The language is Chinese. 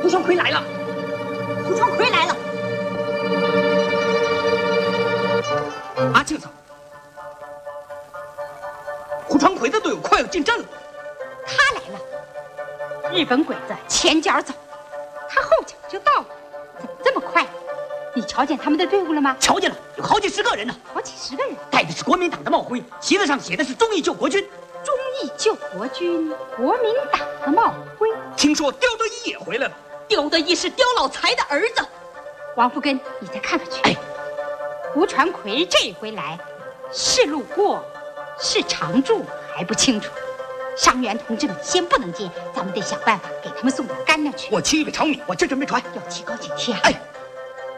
胡双奎来了， 胡双奎来了。 阿庆嫂，胡双奎的队伍快要进阵了。 他来了，日本鬼子前脚走，他后脚就到了，怎么这么快？你瞧见他们的队伍了吗？ 瞧见了，有好几十个人呢， 好几十个人， 戴的是国民党的帽徽，旗子上写的是忠义救国军。 忠义救国军，国民党的帽徽。 听说刁德一也回来了。 刁德一是刁老财的儿子。王福根，你再看看去。 哎， 胡传奎这回来，是路过，是常住还不清楚。伤员同志们先不能接，咱们得想办法给他们送点干粮去。 我7月长米，我这准备传， 要提高警惕啊！ 哎。